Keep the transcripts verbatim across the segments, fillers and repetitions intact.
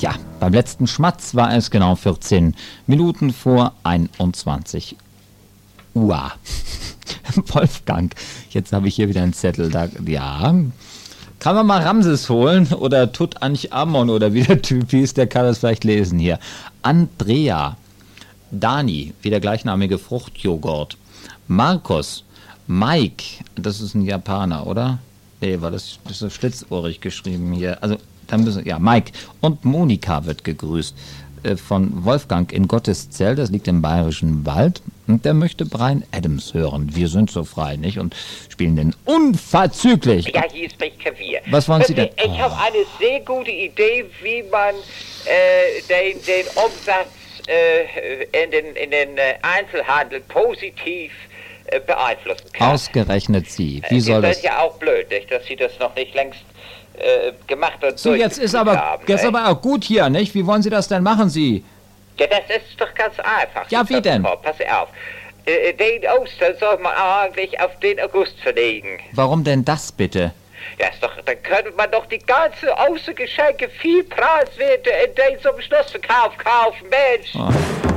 Ja, beim letzten Schmatz war es genau vierzehn Minuten vor einundzwanzig Uhr. Wolfgang, jetzt habe ich hier wieder einen Zettel. Da, ja, kann man mal Ramses holen oder Tutanchamun oder wie der Typ hieß, der kann das vielleicht lesen hier. Andrea, Dani, wie der gleichnamige Fruchtjoghurt. Markus, Mike, das ist ein Japaner, oder? Nee, war das, das ist so schlitzohrig geschrieben hier. Also, dann müssen, ja, Mike. Und Monika wird gegrüßt äh, von Wolfgang in Gotteszell, das liegt im Bayerischen Wald. Und der möchte Bryan Adams hören. Wir sind so frei, nicht? Und spielen den unverzüglich. Ja, hier spricht Klavier. Was wollen Sie denn? Ich oh. habe eine sehr gute Idee, wie man äh, den, den Umsatz äh, in den, in den äh, Einzelhandel positiv äh, beeinflussen kann. Ausgerechnet Sie. Wie soll das? das? ist ja auch blöd, nicht, dass Sie das noch nicht längst äh, gemacht und so, jetzt ist aber, haben, jetzt aber auch gut hier, nicht? Wie wollen Sie das denn machen, Sie? Ja, das ist doch ganz einfach. Ja, wie denn? Vor. Pass auf. Äh, den Ostern soll man eigentlich auf den August verlegen. Warum denn das bitte? Ja, ist doch, dann könnte man doch die ganzen Ostergeschenke viel preiswerter in den zum Schlussverkauf kaufen, Mensch. Oh.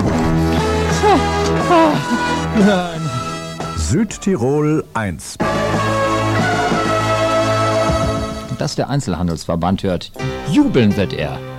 Oh. Oh. Nein. Südtirol eins. Dass der Einzelhandelsverband hört, jubeln wird er.